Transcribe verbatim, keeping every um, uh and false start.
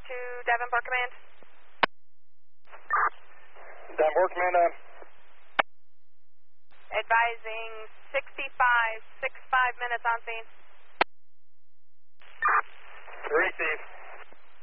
to Davenport Command. Davenport Command, uh. Advising sixty-five, six five minutes on scene. Receive.